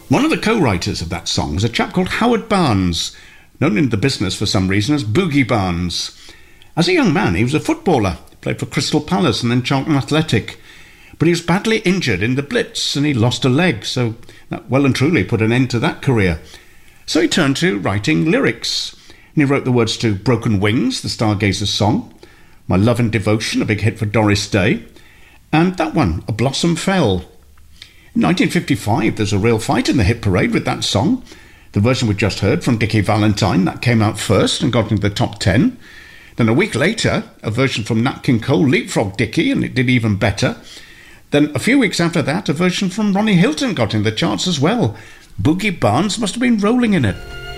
One of the co-writers of that song was a chap called Howard Barnes, known in the business for some reason as Boogie Barnes. As a young man, he was a footballer. He played for Crystal Palace and then Charlton Athletic. But he was badly injured in the Blitz and he lost a leg, so that well and truly put an end to that career. So he turned to writing lyrics. And he wrote the words to Broken Wings, the Stargazer's song, My Love and Devotion, a big hit for Doris Day, and that one, A Blossom Fell. In 1955, there's a real fight in the hit parade with that song. The version we just heard from Dickie Valentine, that came out first and got into the top 10. Then a week later, a version from Nat King Cole leapfrogged Dickie, and it did even better. Then a few weeks after that, a version from Ronnie Hilton got in the charts as well. Boogie Barnes must have been rolling in it.